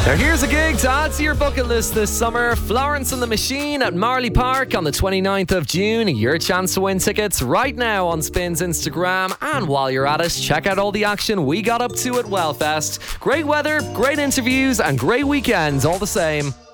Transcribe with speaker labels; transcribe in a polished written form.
Speaker 1: Now here's a gig to add to your bucket list this summer. Florence and the Machine at Marley Park on the 29th of June. Your chance to win tickets right now on Spin's Instagram. And while you're at it, check out all the action we got up to at Wellfest. Great weather, great interviews, and great weekends all the same.